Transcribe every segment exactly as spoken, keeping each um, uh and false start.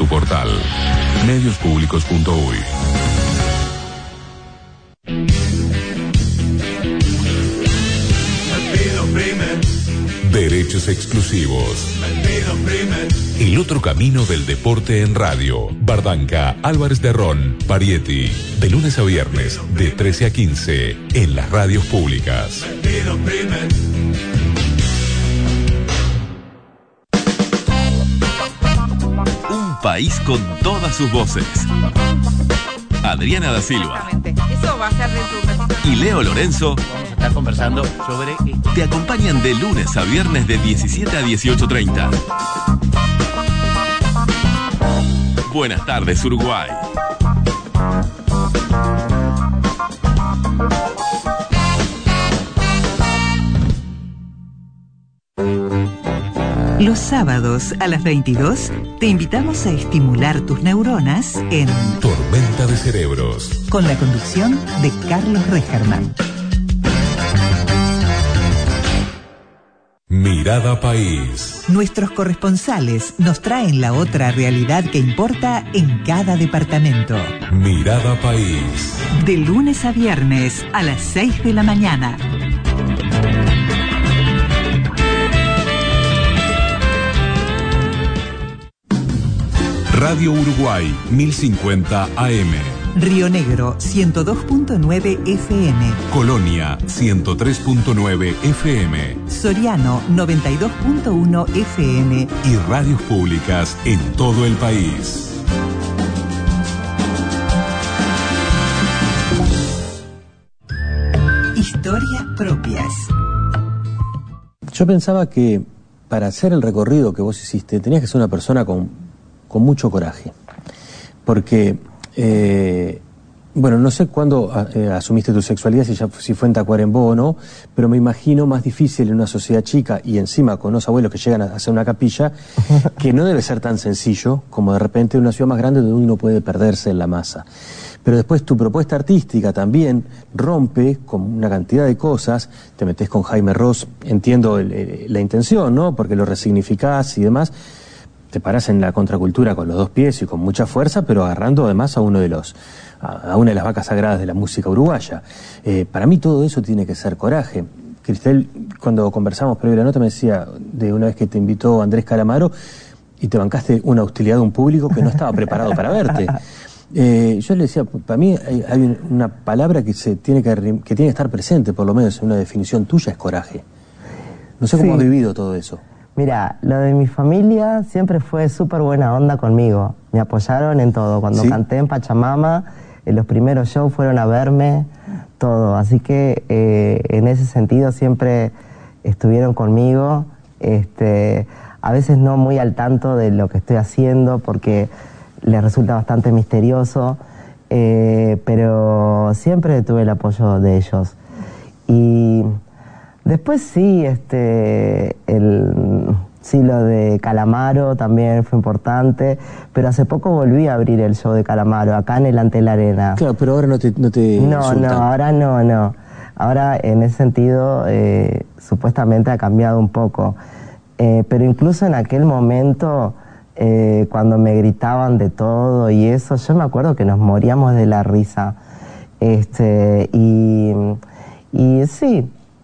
portal medios públicos punto uy. Derechos exclusivos. El otro camino del deporte en radio. Bardanca, Álvarez de Ron, Parietti. De lunes a viernes, de trece a quince, en las radios públicas. Un país con todas sus voces. Adriana da Silva. Eso va a ser dentro de... Y Leo Lorenzo. Vamos a estar conversando sobre... Te acompañan de lunes a viernes de diecisiete a dieciocho treinta. Buenas tardes, Uruguay. Los sábados a las veintidós te invitamos a estimular tus neuronas en Tormenta de Cerebros, con la conducción de Carlos Regerman. Mirada País. Nuestros corresponsales nos traen la otra realidad que importa en cada departamento. Mirada País. De lunes a viernes a las seis de la mañana. Radio Uruguay, mil cincuenta A M. Río Negro, ciento dos punto nueve F M. Colonia, ciento tres punto nueve F M. Soriano, noventa y dos punto uno F M. Y radios públicas en todo el país. Historias propias. Yo pensaba que para hacer el recorrido que vos hiciste tenías que ser una persona con, con mucho coraje. Porque... Eh, bueno, no sé cuándo eh, asumiste tu sexualidad, si, ya, si fue en Tacuarembó o no, pero me imagino más difícil en una sociedad chica y encima con unos abuelos que llegan a hacer una capilla, que no debe ser tan sencillo como de repente en una ciudad más grande donde uno puede perderse en la masa. Pero después tu propuesta artística también rompe con una cantidad de cosas, te metés con Jaime Ross, entiendo el, el, la intención, ¿no? Porque lo resignificás y demás. Te parás en la contracultura con los dos pies y con mucha fuerza, pero agarrando además a uno de los a, a una de las vacas sagradas de la música uruguaya. Eh, para mí todo eso tiene que ser coraje. Cristel, cuando conversamos previo a la nota, me decía de una vez que te invitó Andrés Calamaro y te bancaste una hostilidad de un público que no estaba preparado para verte. Eh, yo le decía, para mí hay, hay una palabra que se tiene que, que tiene que estar presente, por lo menos en una definición tuya, es coraje. No sé cómo sí. has vivido todo eso. Mira, lo de mi familia siempre fue súper buena onda conmigo. Me apoyaron en todo. Cuando ¿Sí? canté en Pachamama, en los primeros shows fueron a verme, todo. Así que eh, en ese sentido siempre estuvieron conmigo. Este, a veces no muy al tanto de lo que estoy haciendo porque les resulta bastante misterioso, eh, pero siempre tuve el apoyo de ellos. Y... después sí, este, el, sí, lo de Calamaro también fue importante, pero hace poco volví a abrir el show de Calamaro, acá en el Antel Arena. Claro, pero ahora no te, no te No, insultan. no, ahora no, no. Ahora en ese sentido, eh, supuestamente ha cambiado un poco. Eh, pero incluso en aquel momento, eh, cuando me gritaban de todo y eso, yo me acuerdo que nos moríamos de la risa. Este, y, y sí...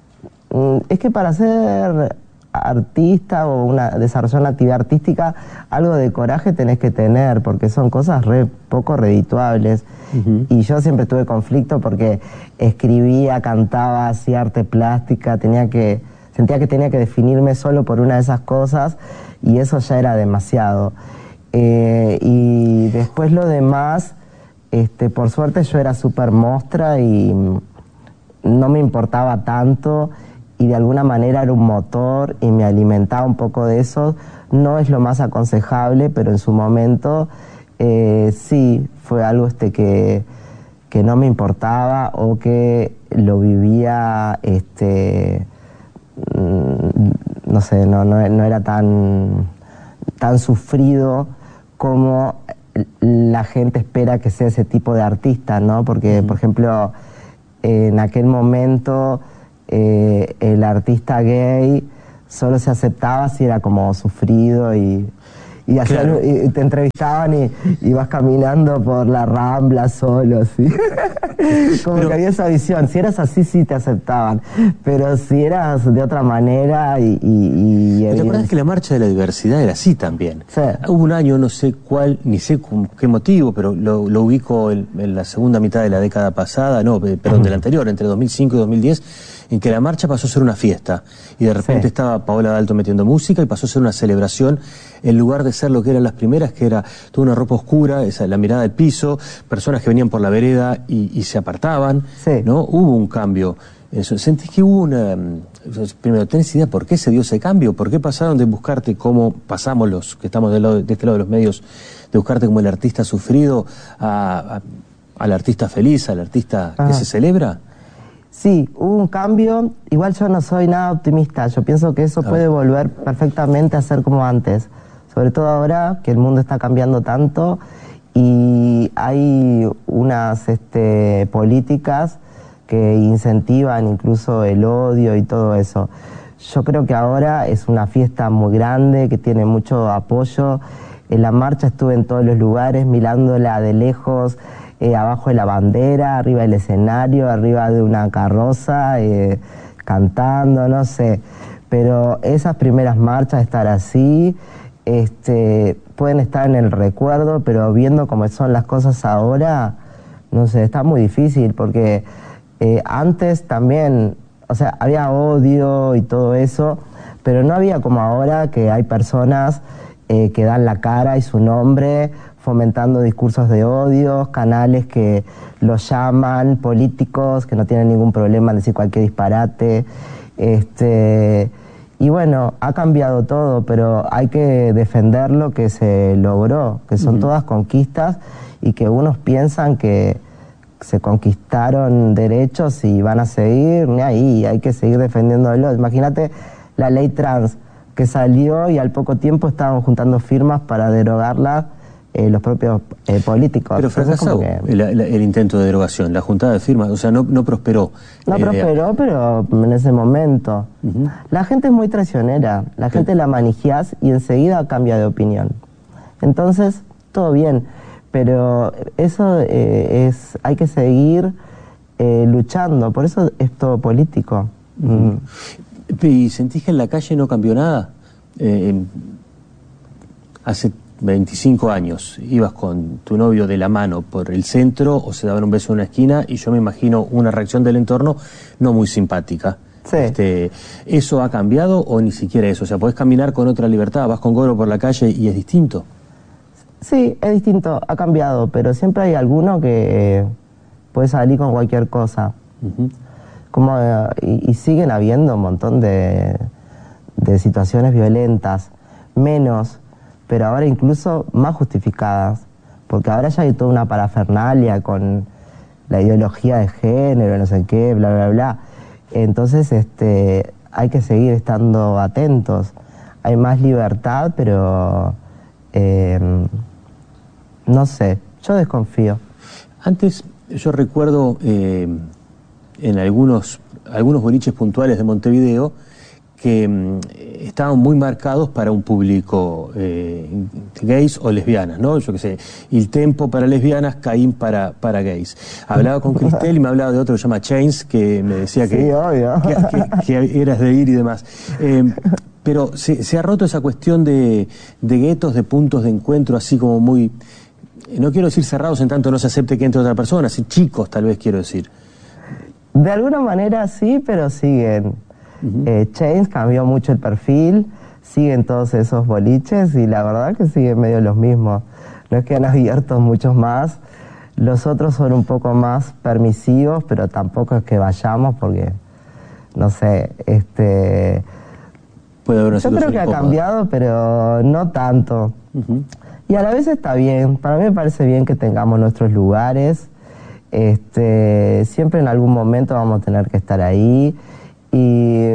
es que para ser artista o una, desarrollar una actividad artística, algo de coraje tenés que tener, porque son cosas re poco redituables. Uh-huh. Y yo siempre tuve conflicto porque escribía, cantaba, hacía arte plástica, tenía que, sentía que tenía que definirme solo por una de esas cosas, y eso ya era demasiado. Eh, y después lo demás, este, por suerte yo era súper mostra y no me importaba tanto, y de alguna manera era un motor y me alimentaba un poco de eso. No es lo más aconsejable, pero en su momento eh, sí fue algo este que, que no me importaba o que lo vivía, este, no sé, no, no, no era tan, tan sufrido como la gente espera que sea ese tipo de artista, ¿no? Porque, uh-huh. por ejemplo, en aquel momento... Eh, el artista gay solo se aceptaba si era como sufrido y, y, hacían, Claro. y te entrevistaban y, y vas caminando por la Rambla solo, ¿sí? Como Pero- que había esa visión. Si eras así, sí te aceptaban. Pero si eras de otra manera y... y, y ¿Te acuerdas que la marcha de la diversidad era así también? Sí. Hubo un año, no sé cuál, ni sé con qué motivo, pero lo, lo ubico en, en la segunda mitad de la década pasada, no, pe- perdón, de la anterior, entre dos mil cinco y dos mil diez, en que la marcha pasó a ser una fiesta. Y de repente Sí. estaba Paola Dalto metiendo música y pasó a ser una celebración, en lugar de ser lo que eran las primeras, que era toda una ropa oscura, esa, la mirada al piso, personas que venían por la vereda y, y se apartaban, Sí. ¿no? Hubo un cambio. Eso. ¿Sentís que hubo una... Primero, ¿tenés idea por qué se dio ese cambio? ¿Por qué pasaron de buscarte como pasamos los que estamos del lado, de este lado de los medios, de buscarte como el artista sufrido a, a- al artista feliz, al artista Ajá. que se celebra? Sí, hubo un cambio. Igual yo no soy nada optimista. Yo pienso que eso A puede ver. volver perfectamente a ser como antes. Sobre todo ahora que el mundo está cambiando tanto y hay unas este, políticas que incentivan incluso el odio y todo eso. Yo creo que ahora es una fiesta muy grande, que tiene mucho apoyo. En la marcha estuve en todos los lugares, mirándola de lejos, eh, abajo de la bandera, arriba del escenario, arriba de una carroza, eh, cantando, no sé. Pero esas primeras marchas, estar así, este, pueden estar en el recuerdo, pero viendo cómo son las cosas ahora, no sé, está muy difícil, porque eh, antes también, o sea, había odio y todo eso, pero no había como ahora, que hay personas eh, que dan la cara y su nombre fomentando discursos de odio, canales que los llaman, políticos que no tienen ningún problema en decir cualquier disparate. Este, y bueno, ha cambiado todo, pero hay que defender lo que se logró, que son todas conquistas y que unos piensan que se conquistaron derechos y van a seguir, ni ahí, hay que seguir defendiéndolo. Imagínate la ley trans que salió y al poco tiempo estaban juntando firmas para derogarla eh, los propios eh, políticos. Pero Entonces, fracasó como que el, el- el intento de derogación, la juntada de firmas, o sea, no, no prosperó. no Eh, prosperó, pero en ese momento. Ujú. La gente es muy traicionera, la gente la manijeás y enseguida cambia de opinión. Entonces, todo bien, pero eso eh, es, hay que seguir eh, luchando, por eso es todo político. Mm. ¿Y sentís que en la calle no cambió nada? Eh, en- hace veinticinco años ibas con tu novio de la mano por el centro o se daban un beso en una esquina y yo me imagino una reacción del entorno no muy simpática. Sí. Este, ¿eso ha cambiado o ni siquiera eso? O sea, podés caminar con otra libertad, vas con gorro por la calle y es distinto. Sí, es distinto, ha cambiado, pero siempre hay alguno que eh, puede salir con cualquier cosa. Ujú. Como, eh, y, y siguen habiendo un montón de, de situaciones violentas, menos, pero ahora incluso más justificadas, porque ahora ya hay toda una parafernalia con la ideología de género, no sé qué, bla, bla, bla. Entonces este, hay que seguir estando atentos. Hay más libertad, pero eh, no sé, yo desconfío. Antes, yo recuerdo eh, en algunos, algunos boliches puntuales de Montevideo que mm, estaban muy marcados para un público eh, gays o lesbianas, ¿no? Yo qué sé, Il Tempo para lesbianas, Caín para, para gays. Hablaba con Cristel y me hablaba de otro que se llama Chains, que me decía que, Sí, obvio. que, que- que eras de ir y demás. Eh, pero se, se ha roto esa cuestión de, de guetos, de puntos de encuentro, así como muy... No quiero decir cerrados en tanto no se acepte que entre otra persona, así chicos tal vez quiero decir. De alguna manera sí, pero siguen. eh, Chains cambió mucho el perfil, siguen todos esos boliches y la verdad que siguen medio los mismos. No es que han abierto muchos más. Los otros son un poco más permisivos, pero tampoco es que vayamos porque, no sé, este... Puede haber una Yo creo situación que ha incómoda. cambiado, pero no tanto. Ujú. Y a la vez está bien. Para mí me parece bien que tengamos nuestros lugares. Este, siempre en algún momento vamos a tener que estar ahí. Y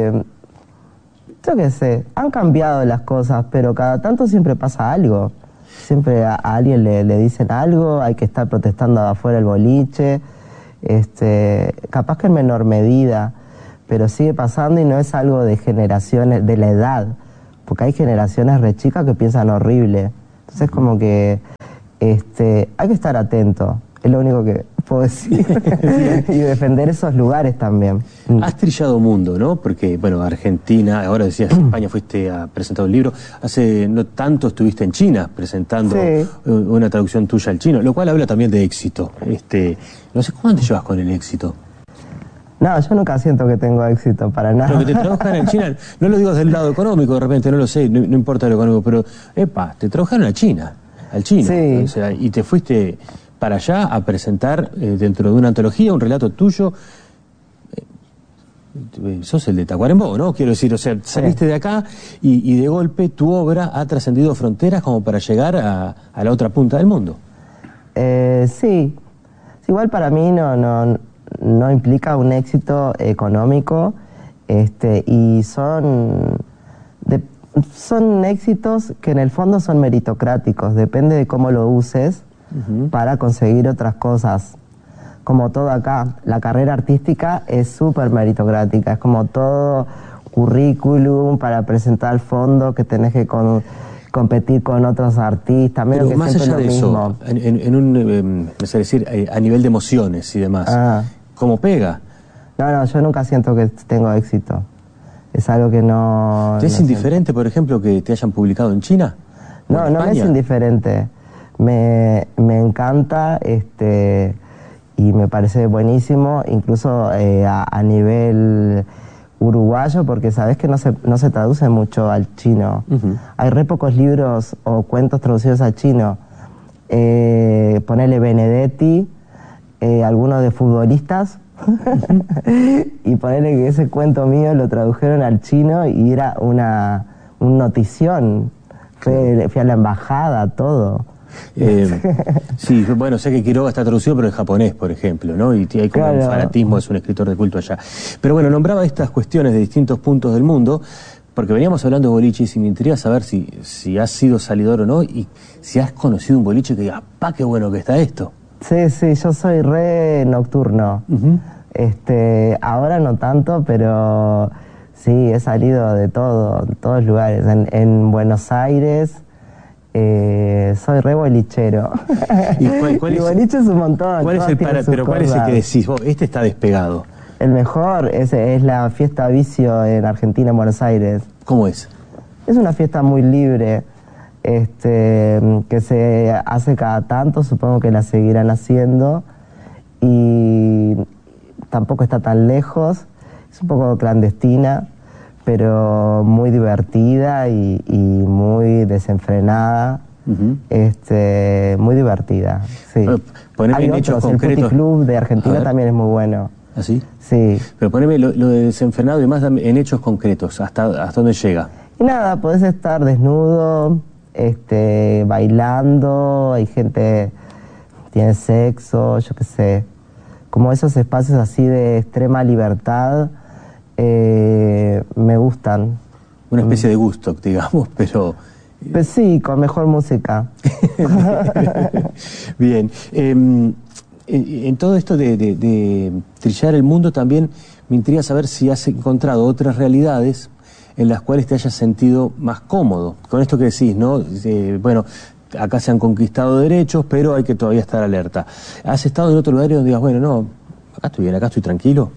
yo qué sé, han cambiado las cosas, pero cada tanto siempre pasa algo. Siempre a, a alguien le, le dicen algo, hay que estar protestando afuera del boliche. Este, capaz que en menor medida, pero sigue pasando y no es algo de generaciones, de la edad. Porque hay generaciones re chicas que piensan horrible. Entonces como que este, hay que estar atento, es lo único que puedo decir. Y defender esos lugares también. Has trillado mundo, ¿no? Porque, bueno, Argentina, ahora decías España, fuiste a presentar un libro. Hace no tanto estuviste en China presentando sí. una traducción tuya al chino, lo cual habla también de éxito. Este, no sé, ¿cómo te llevas con el éxito? No, yo nunca siento que tengo éxito para nada. Lo que te trabajan en China, no lo digo desde el lado económico, de repente, no lo sé, no, no importa lo económico, pero, epa, te trabajaron a China, al chino. Sí. O sea, y te fuiste para allá a presentar eh, dentro de una antología un relato tuyo. Eh, sos el de Tacuarembó, ¿no? Quiero decir, o sea, saliste de acá y, y de golpe tu obra ha trascendido fronteras como para llegar a, a la otra punta del mundo. Eh, sí. Igual para mí no, no, no implica un éxito económico, este, y son, de, son éxitos que en el fondo son meritocráticos, depende de cómo lo uses uh-huh. para conseguir otras cosas. Como todo acá, la carrera artística es súper meritocrática, es como todo currículum para presentar al fondo que tenés que con, competir con otros artistas, menos Pero que más allá lo de mismo. eso, en, en, en un, eh, es decir, a nivel de emociones y demás, Ah. ¿cómo pega? No, no, yo nunca siento que tengo éxito. Es algo que no... ¿Te es no indiferente, siento. por ejemplo, que te hayan publicado en China? No, no me es indiferente. Me, me encanta este, y me parece buenísimo, incluso eh, a, a nivel uruguayo, porque sabes que no se, no se traduce mucho al chino. Uh-huh. Hay re pocos libros o cuentos traducidos al chino. Eh, ponele Benedetti, eh, algunos de futbolistas, y ponerle que ese cuento mío lo tradujeron al chino y era una, una notición. Fui, fui a la embajada, todo. Eh, sí, bueno, sé que Quiroga está traducido, pero en japonés, por ejemplo, ¿no? Y hay como claro. un fanatismo, es un escritor de culto allá. Pero bueno, nombraba estas cuestiones de distintos puntos del mundo, porque veníamos hablando de boliches y me intriga saber si, si has sido salidor o no, y si has conocido un boliche que diga, ¡pa, qué bueno que está esto! Sí, sí, yo soy re nocturno. Uh-huh. Este, ahora no tanto, pero sí, he salido de todo, de todos lugares. En, en Buenos Aires eh, soy re bolichero. ¿Y cuál, cuál y es, boliche es un montón. ¿Cuál es el para, pero cuál es el que decís vos? Este está despegado. El mejor es, es la fiesta Vicio en Argentina, en Buenos Aires. ¿Cómo es? Es una fiesta muy libre. Este, que se hace cada tanto, supongo que la seguirán haciendo, y tampoco está tan lejos, es un poco clandestina, pero muy divertida y, y muy desenfrenada, uh-huh. este, muy divertida, sí. Poneme Hay en otros, hechos el concretos. Putti Club de Argentina también es muy bueno. ¿Ah, sí? Sí. Pero poneme lo, lo de desenfrenado y más en hechos concretos, hasta, hasta dónde llega. Y nada, podés estar desnudo, este, bailando, hay gente tiene sexo, yo qué sé, como esos espacios así de extrema libertad, eh, me gustan. Una especie de gusto, digamos, pero... Pues sí, con mejor música. Bien. Eh, en, en todo esto de, de, de trillar el mundo también me intriga saber si has encontrado otras realidades en las cuales te hayas sentido más cómodo. Con esto que decís, ¿no? Eh, bueno, acá se han conquistado derechos, pero hay que todavía estar alerta. ¿Has estado en otro lugar donde digas, bueno, no, acá estoy bien, acá estoy tranquilo?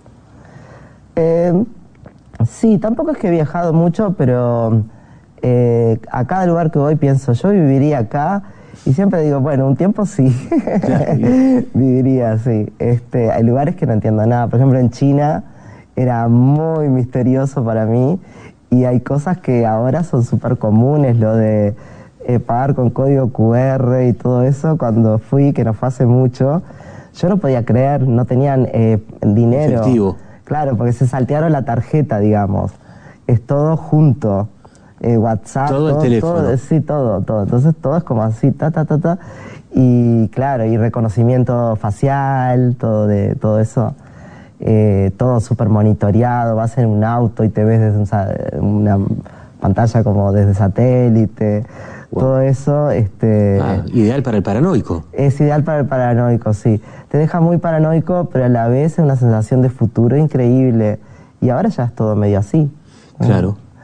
Eh, sí, tampoco es que he viajado mucho, pero eh, a cada lugar que voy pienso, yo viviría acá, y siempre digo, bueno, un tiempo sí, claro, viviría, sí. Este, hay lugares que no entiendo nada, por ejemplo en China era muy misterioso para mí, y hay cosas que ahora son súper comunes, lo de eh, pagar con código cu erre y todo eso. Cuando fui, que no fue hace mucho, yo no podía creer, no tenían eh, dinero. Efectivo. Claro, porque se saltearon la tarjeta, digamos. Es todo junto. Eh, WhatsApp, todo, todo el teléfono. Todo, sí, todo, todo. Entonces todo es como así, ta, ta, ta, ta. Y claro, y reconocimiento facial, todo de todo eso. Eh, todo súper monitoreado, vas en un auto y te ves desde un, una pantalla como desde satélite, wow. Todo eso. Este, ah, ideal para el paranoico. Es ideal para el paranoico, sí. Te deja muy paranoico, pero a la vez es una sensación de futuro increíble. Y ahora ya es todo medio así. Claro.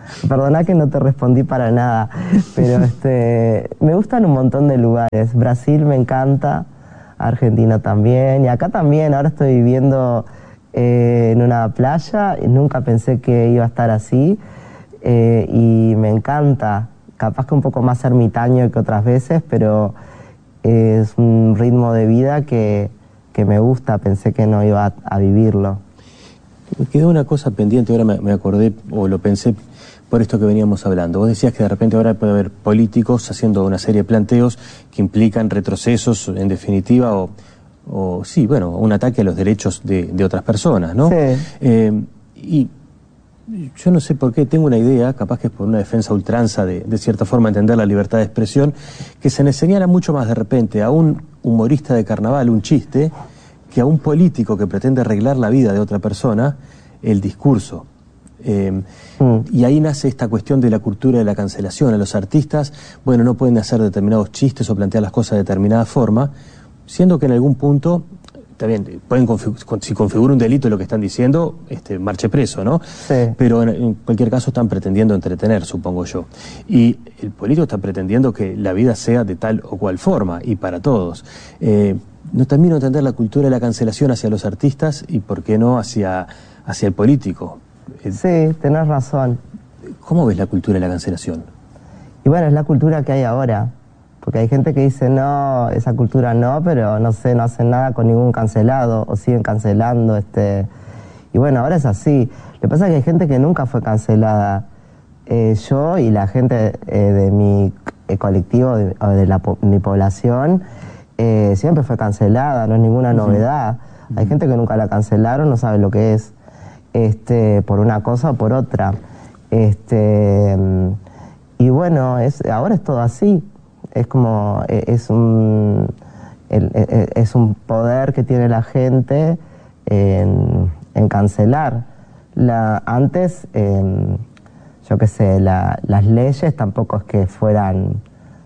Perdona que no te respondí para nada, pero este, me gustan un montón de lugares. Brasil me encanta, Argentina también, y acá también. Ahora estoy viviendo eh, en una playa y nunca pensé que iba a estar así, eh, y me encanta. Capaz que un poco más ermitaño que otras veces, pero es un ritmo de vida que, que me gusta. Pensé que no iba a, a vivirlo. Me quedó una cosa pendiente, ahora me, me acordé, o lo pensé por esto que veníamos hablando. Vos decías que de repente ahora puede haber políticos haciendo una serie de planteos que implican retrocesos, en definitiva, o, o sí, bueno, un ataque a los derechos de, de otras personas, ¿no? Sí. Eh, y yo no sé por qué, tengo una idea, capaz que es por una defensa ultranza de, de cierta forma, entender la libertad de expresión, que se le señala mucho más de repente a un humorista de carnaval, un chiste, que a un político que pretende arreglar la vida de otra persona, el discurso. Eh, mm. Y ahí nace esta cuestión de la cultura de la cancelación. A los artistas, bueno, no pueden hacer determinados chistes o plantear las cosas de determinada forma, siendo que en algún punto, también, pueden config- si configura un delito lo que están diciendo, este, marche preso, ¿no? Sí. Pero en, en cualquier caso están pretendiendo entretener, supongo yo. Y el político está pretendiendo que la vida sea de tal o cual forma, y para todos. Eh, no termino de entender la cultura de la cancelación hacia los artistas y, ¿por qué no, hacia, hacia el político? Sí, tenés razón. ¿Cómo ves la cultura de la cancelación? Y bueno, es la cultura que hay ahora. Porque hay gente que dice, no, esa cultura no, pero no sé, no hacen nada con ningún cancelado, o siguen cancelando. este Y bueno, ahora es así. Lo que pasa es que hay gente que nunca fue cancelada. Eh, yo y la gente eh, de mi eh, colectivo, de, o de la po mi población, eh, siempre fue cancelada, no es ninguna uh-huh. novedad. Uh-huh. Hay gente que nunca la cancelaron, no sabe lo que es. Este, por una cosa o por otra. Este, y bueno, es, ahora es todo así. Es como, es un, es un poder que tiene la gente en, en cancelar. La, antes, en, yo qué sé, la, las leyes tampoco es que fueran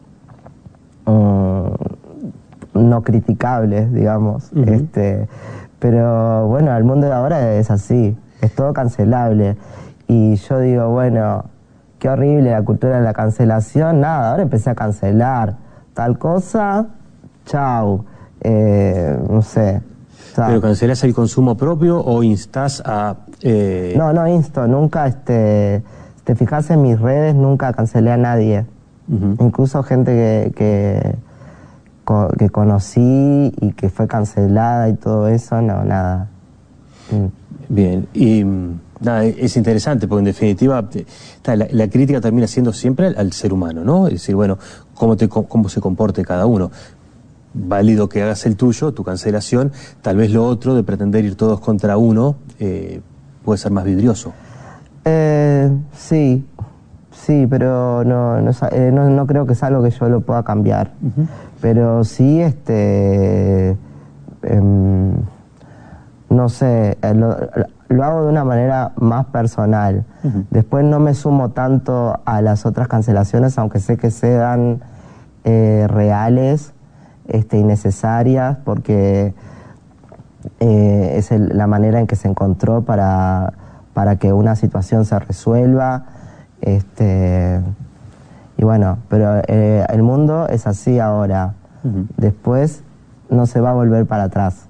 um, no criticables, digamos. Uh-huh. este, pero bueno, el mundo de ahora es así. Es todo cancelable. Y yo digo, bueno, qué horrible la cultura de la cancelación. Nada, ahora empecé a cancelar tal cosa, chau. Eh, no sé. ¿Pero cancelás el consumo propio o instás a...? Eh... No, no insto. Nunca, este, si te fijas en mis redes, nunca cancelé a nadie. Uh-huh. Incluso gente que, que, que conocí y que fue cancelada y todo eso, no, nada. Mm. Bien, y nada, es interesante porque en definitiva la, la crítica termina siendo siempre al, al ser humano, ¿no? Es decir, bueno, cómo, te, cómo se comporte cada uno. Válido que hagas el tuyo, tu cancelación, tal vez lo otro de pretender ir todos contra uno eh, puede ser más vidrioso. Eh, sí, sí, pero no, no, eh, no, no creo que es algo que yo lo pueda cambiar. Uh-huh. Pero sí, este... Eh, no sé, lo, lo hago de una manera más personal. Uh-huh. Después no me sumo tanto a las otras cancelaciones, aunque sé que sean eh, reales este, y necesarias, porque eh, es el, la manera en que se encontró para, para que una situación se resuelva. Este, y bueno, pero eh, el mundo es así ahora. Uh-huh. Después no se va a volver para atrás.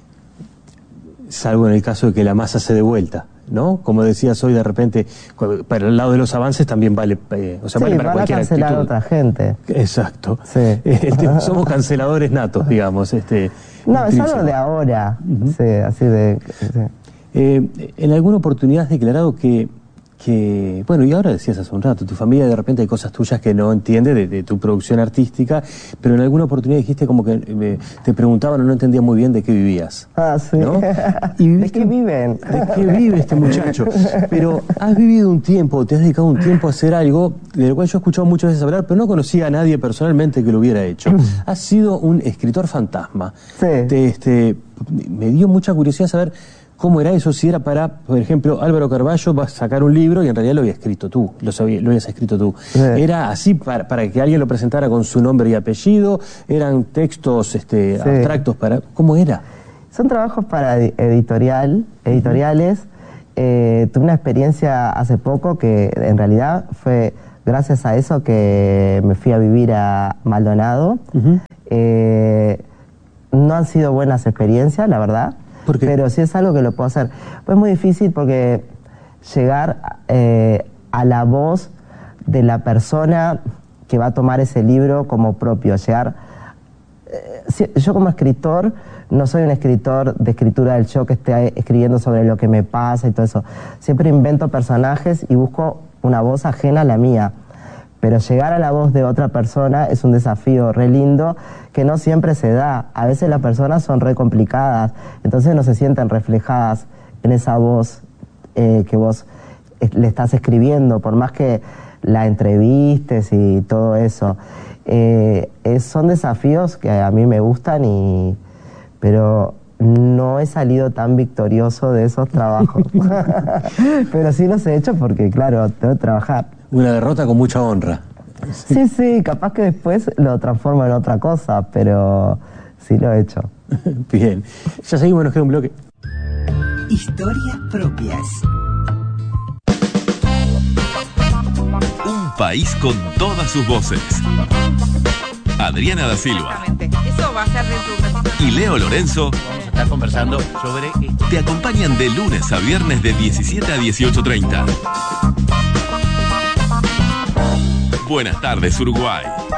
Salvo en el caso de que la masa se dé vuelta, ¿no? Como decías hoy, de repente, para el lado de los avances también vale, eh, o sea, sí, vale para cualquier actitud. Cancelar a otra gente. Exacto. Sí. El tema, somos canceladores natos, digamos. Este, no, es algo de ahora. Uh-huh. Sí, así de... Sí. Eh, en alguna oportunidad has declarado que, que, bueno, y ahora decías hace un rato, tu familia de repente hay cosas tuyas que no entiende de, de tu producción artística, pero en alguna oportunidad dijiste como que eh, te preguntaban o no entendían muy bien de qué vivías. Ah, sí. ¿No? Y ¿De qué viven? ¿De qué vive este muchacho? Pero has vivido un tiempo, te has dedicado un tiempo a hacer algo de lo cual yo he escuchado muchas veces hablar, pero no conocía a nadie personalmente que lo hubiera hecho. Has sido un escritor fantasma. Sí. Te, este, me dio mucha curiosidad saber cómo era eso, si era para, por ejemplo, Álvaro Carballo va a sacar un libro y en realidad lo había escrito tú, lo, sabía, lo habías escrito tú. Sí. ¿Era así para, para que alguien lo presentara con su nombre y apellido? ¿Eran textos este, sí. abstractos para...? ¿Cómo era? Son trabajos para editorial, editoriales, uh-huh. eh, tuve una experiencia hace poco que en realidad fue gracias a eso que me fui a vivir a Maldonado. Uh-huh. eh, no han sido buenas experiencias, la verdad, ¿por qué? Pero sí es algo que lo puedo hacer. Pues es muy difícil porque llegar eh, a la voz de la persona que va a tomar ese libro como propio, llegar... Eh, yo como escritor no soy un escritor de escritura del yo que esté escribiendo sobre lo que me pasa y todo eso. Siempre invento personajes y busco una voz ajena a la mía. Pero llegar a la voz de otra persona es un desafío re lindo que no siempre se da. A veces las personas son re complicadas, entonces no se sienten reflejadas en esa voz eh, que vos le estás escribiendo, por más que la entrevistes y todo eso. Eh, es, son desafíos que a mí me gustan, y pero no he salido tan victorioso de esos trabajos. Pero sí los he hecho porque, claro, tengo que trabajar. Una derrota con mucha honra. Sí, sí, capaz que después lo transformo en otra cosa, pero sí lo he hecho. Bien, ya seguimos, nos queda un bloque. Historias propias. Un país con todas sus voces. Adriana da Silva Eso va a ser dentro de un... y Leo Lorenzo Vamos a estar conversando sobre... te acompañan de lunes a viernes de diecisiete a dieciocho treinta. Buenas tardes, Uruguay.